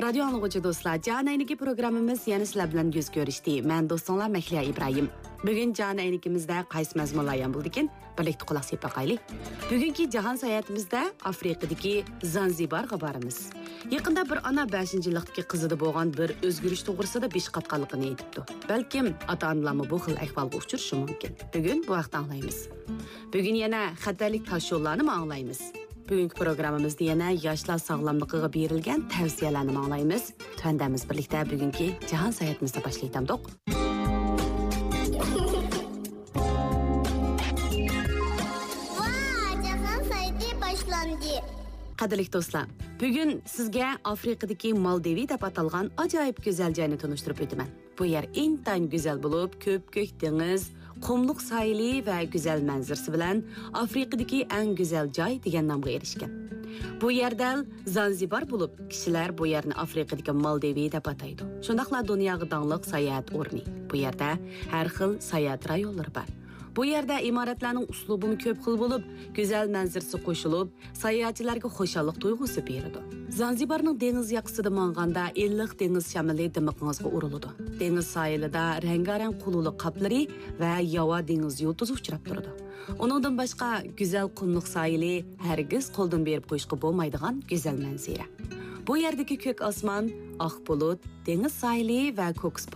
Radio anlıqıcı dostlar, Can Ayniki programımız yana sizlar bilan yüz görüşdi. Men dostlar Mahliya İbrahim. Bugün Can Aynikimizde qaysi mazmunlar yan bo'ldi-kin? Birlikte quloq sepib baqaylik. Bugungi jahon sayohatimizda Afrikadagi Zanzibarga boramiz. Yaqinda bir ana 5-yillikdagi qizida bo'lgan bir o'zgarish to'g'risida besh qatqanligini aytibdi. Balkim ota-onalarmi bu xil ahvolga uchrashi mumkin. Bugun bu vaqtda anglaymiz. Bugun yana xatarlik tosh yo'llarni anglaymiz. Bugungi programmamizda yana yoshlar sog'lomligiga berilgan tavsiyalarni anglaymiz. Tandamiz birlikda bugungi jahon sayohatimizni boshlaymiz. Qadrli do'stlar, bugun sizga Afrikadagi Maldivi deb atalgan ajoyib go'zal joyni tanishtirib o'taman. Bu yer intan go'zal bo'lib, ko'p-ko'k dengiz, qumliq soyli va go'zal manzarasi bilan Afrikadagi eng go'zal joy degan nomga erishgan. Bu yerda Zanzibar bo'lib, kishilar bu yerni Afrikadagi Maldivi deb ataydi. Shundaqla dunyoga dangliq sayohat o'rni. Bu yerda har xil sayohat rayonlari bor. Bu yerda imoratlarning uslubini ko'p xil bo'lib, go'zal manzarasi qo'shilib, sayohatchilarga xo'shallik tuyg'usi beradi. Zanzibarning dengiz yoqasida manganda illiq dengiz shamili dimiqingizga uriladi. Dengiz soyilida rangarang qululi qaplari va yova dengiz yulduzi uchrab turadi. Uningdan boshqa go'zal qumliq soyili hargiz qo'ldan berib qo'yishga bo'lmaydigan go'zal manzara. Bu yerdagi ko'k osmon, oq bulut, dengiz soyili va ko'k